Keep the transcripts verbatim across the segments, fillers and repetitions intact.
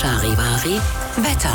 Charivari Wetter.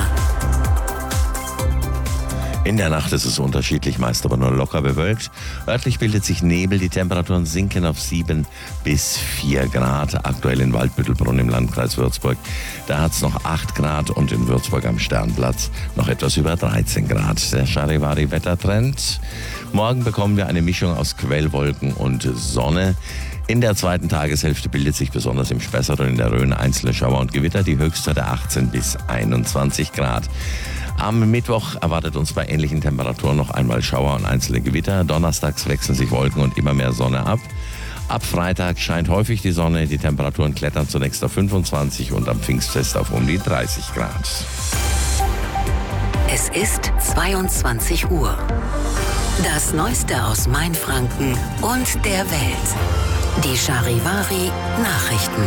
In der Nacht ist es unterschiedlich, meist aber nur locker bewölkt. Örtlich bildet sich Nebel, die Temperaturen sinken auf sieben bis vier Grad. Aktuell in Waldbüttelbrunn im Landkreis Würzburg. Da hat es noch acht Grad und in Würzburg am Sternplatz noch etwas über dreizehn Grad. Der Charivari-Wettertrend. Morgen bekommen wir eine Mischung aus Quellwolken und Sonne. In der zweiten Tageshälfte bildet sich besonders im Spessart und in der Rhön einzelne Schauer und Gewitter. Die Höchstwerte achtzehn bis einundzwanzig Grad. Am Mittwoch erwartet uns bei ähnlichen Temperaturen noch einmal Schauer und einzelne Gewitter. Donnerstags wechseln sich Wolken und immer mehr Sonne ab. Ab Freitag scheint häufig die Sonne. Die Temperaturen klettern zunächst auf fünfundzwanzig und am Pfingstfest auf um die dreißig Grad. Es ist zweiundzwanzig Uhr. Das Neueste aus Mainfranken und der Welt. Die Charivari Nachrichten.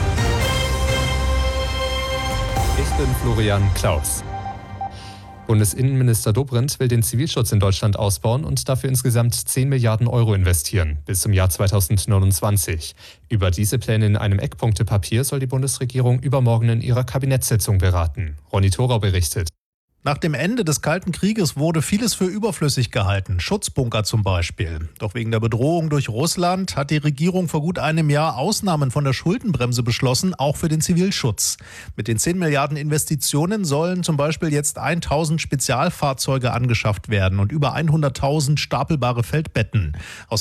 Ich bin Florian Klaus. Bundesinnenminister Dobrindt will den Zivilschutz in Deutschland ausbauen und dafür insgesamt zehn Milliarden Euro investieren, bis zum Jahr zweitausendneunundzwanzig. Über diese Pläne in einem Eckpunktepapier soll die Bundesregierung übermorgen in ihrer Kabinettssitzung beraten. Ronny Thorau berichtet. Nach dem Ende des Kalten Krieges wurde vieles für überflüssig gehalten, Schutzbunker zum Beispiel. Doch wegen der Bedrohung durch Russland hat die Regierung vor gut einem Jahr Ausnahmen von der Schuldenbremse beschlossen, auch für den Zivilschutz. Mit den zehn Milliarden Investitionen sollen zum Beispiel jetzt tausend Spezialfahrzeuge angeschafft werden und über hunderttausend stapelbare Feldbetten.